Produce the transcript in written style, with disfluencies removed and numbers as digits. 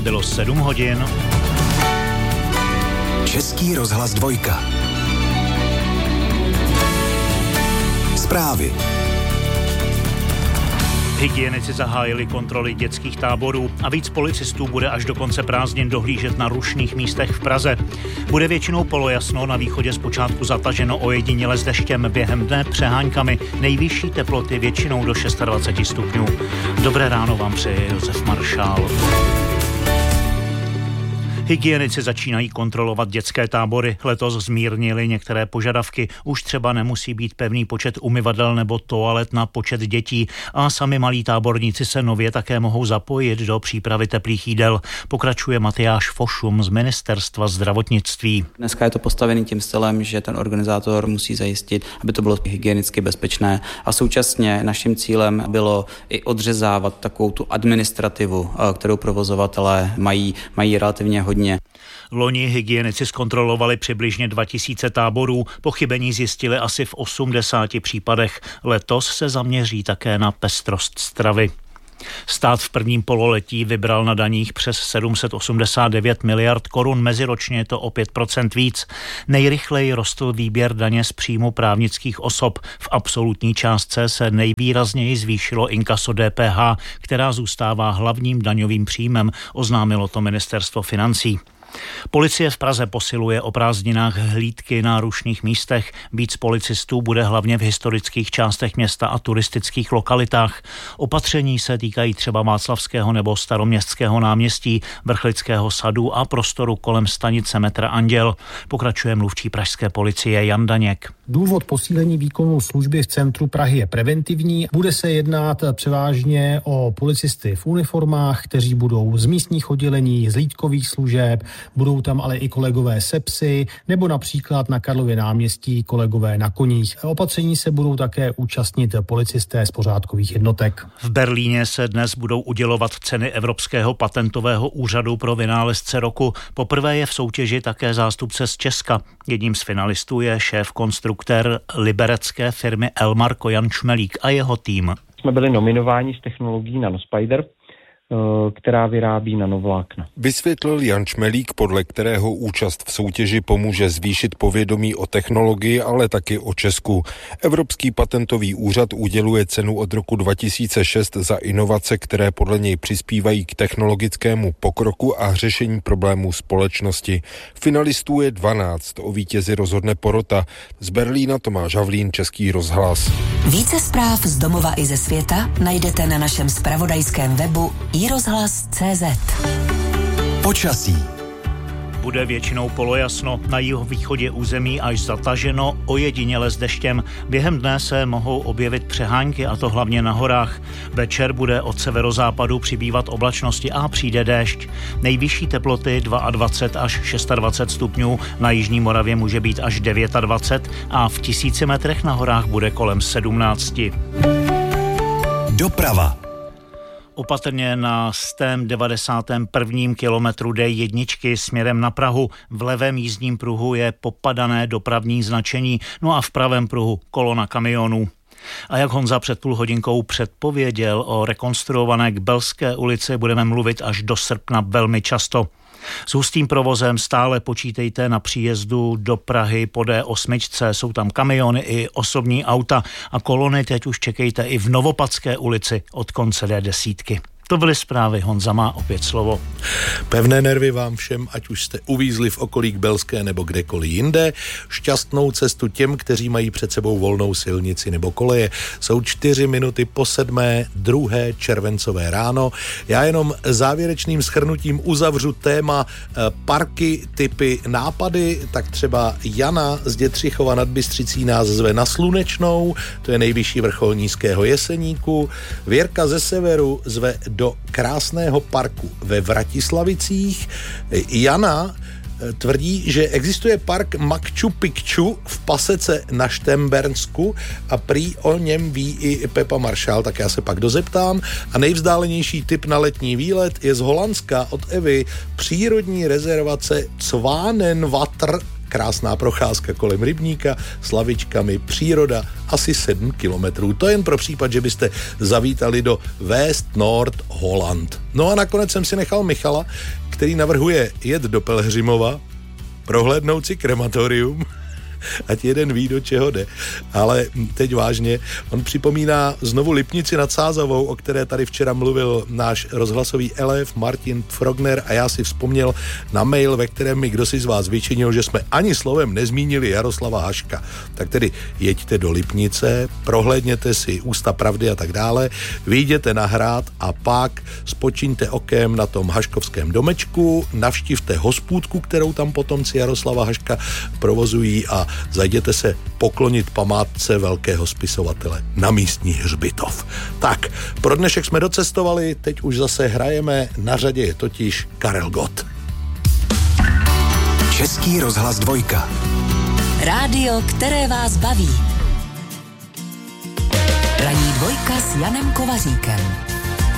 bylo 7 hodin. Český rozhlas 2. Zprávy. Hygienici zahájili kontroly dětských táborů a víc policistů bude až do konce prázdnin dohlížet na rušných místech v Praze. Bude většinou polojasno, na východě zpočátku zataženo ojediněle s deštěm, během dne přeháňkami, nejvyšší teploty většinou do 26 stupňů. Dobré ráno vám přeje Josef Maršál. Hygienici začínají kontrolovat dětské tábory. Letos zmírnili některé požadavky. Už třeba nemusí být pevný počet umyvadel nebo toalet na počet dětí a sami malí táborníci se nově také mohou zapojit do přípravy teplých jídel. Pokračuje Matyáš Fošum z Ministerstva zdravotnictví. Dneska je to postavený tím stylem, že ten organizátor musí zajistit, aby to bylo hygienicky bezpečné a současně naším cílem bylo i odřezávat takovou tu administrativu, kterou provozovatelé mají relativně hodně. Loni hygienici zkontrolovali přibližně 2000 táborů, pochybení zjistili asi v 80 případech. Letos se zaměří také na pestrost stravy. Stát v prvním pololetí vybral na daních přes 789 miliard korun, meziročně je to o 5% víc. Nejrychleji rostl výběr daně z příjmu právnických osob. V absolutní částce se nejvýrazněji zvýšilo inkaso DPH, která zůstává hlavním daňovým příjmem, oznámilo to Ministerstvo financí. Policie v Praze posiluje o prázdninách hlídky na rušných místech. Víc policistů bude hlavně v historických částech města a turistických lokalitách. Opatření se týkají třeba Václavského nebo Staroměstského náměstí, Vrchlického sadu a prostoru kolem stanice metra Anděl. Pokračuje mluvčí pražské policie Jan Daněk. Důvod posílení výkonu služby v centru Prahy je preventivní. Bude se jednat převážně o policisty v uniformách, kteří budou z místních oddělení, z hlídkových služeb, budou tam ale i kolegové se psy, nebo například na Karlově náměstí kolegové na koních. Opatření se budou také účastnit policisté z pořádkových jednotek. V Berlíně se dnes budou udělovat ceny Evropského patentového úřadu pro vynálezce roku. Poprvé je v soutěži také zástupce z Česka. Jedním z finalistů je šéf-konstruktér liberecké firmy Elmar Kojan Čmelík a jeho tým. Jsme byli nominováni s technologií Nanospider, která vyrábí nanovlákna. Vysvětlil Jan Čmelík, podle kterého účast v soutěži pomůže zvýšit povědomí o technologii, ale taky o Česku. Evropský patentový úřad uděluje cenu od roku 2006 za inovace, které podle něj přispívají k technologickému pokroku a řešení problémů společnosti. Finalistů je 12, o vítězi rozhodne porota. Z Berlína Tomáš Havlín, Český rozhlas. Více zpráv z domova i ze světa najdete na našem zpravodajském webu iRozhlas.cz. Počasí. Bude většinou polojasno, na jihovýchodě území až zataženo, ojediněle s deštěm. Během dne se mohou objevit přehánky, a to hlavně na horách. Večer bude od severozápadu přibývat oblačnosti a přijde déšť. Nejvyšší teploty 22 až 26 stupňů, na jižní Moravě může být až 29 a v 1000 metrech na horách bude kolem 17. Doprava. Opatrně na 191. kilometru D1 směrem na Prahu. V levém jízdním pruhu je popadané dopravní značení, no a v pravém pruhu kolona kamionů. A jak Honza před půl hodinkou předpověděl, o rekonstruované Kbelské ulici budeme mluvit až do srpna velmi často. S hustým provozem stále počítejte na příjezdu do Prahy po D8, jsou tam kamiony i osobní auta a kolony teď už čekejte i v Novopadské ulici od konce D10. To byly zprávy, Honza má opět slovo. Pevné nervy vám všem, ať už jste uvízli v okolí Kbelské nebo kdekoliv jinde. Šťastnou cestu těm, kteří mají před sebou volnou silnici nebo koleje. Jsou 4 minuty po 7. 2. červencové ráno. Já jenom závěrečným shrnutím uzavřu téma parky, typy, nápady. Tak třeba Jana z Dětřichova nad Bystřicí nás zve na Slunečnou, to je nejvyšší vrchol Nízkého Jeseníku. Věrka ze severu zve do krásného parku ve Vratislavicích. Jana tvrdí, že existuje park Machu Picchu v Pasece na Štembernsku a prý o něm ví i Pepa Maršál, tak já se pak dozeptám. A nejvzdálenější tip na letní výlet je z Holandska od Evy, přírodní rezervace Zwanenwater krásná procházka kolem rybníka s lavičkami, příroda, asi 7 kilometrů. To jen pro případ, že byste zavítali do West North Holland. No a nakonec jsem si nechal Michala, který navrhuje jet do Pelhřimova, prohlédnout si krematorium, ať jeden ví, do čeho jde. Ale teď vážně, on připomíná znovu Lipnici nad Sázavou, o které tady včera mluvil náš rozhlasový elef Martin Frogner, a já si vzpomněl na mail, ve kterém mi kdosi z vás vyčinil, že jsme ani slovem nezmínili Jaroslava Haška. Tak tedy jeďte do Lipnice, prohlédněte si Ústa pravdy a tak dále, vyjděte na hrad a pak spočiňte okem na tom haškovském domečku, navštivte hospůdku, kterou tam potomci Jaroslava Haška provozují, a zajděte se poklonit památce velkého spisovatele na místní hřbitov. Tak, pro dnešek jsme docestovali, teď už zase hrajeme, na řadě je totiž Karel Gott. Český rozhlas 2. Rádio, které vás baví. Ranní dvojka s Janem Kovaříkem.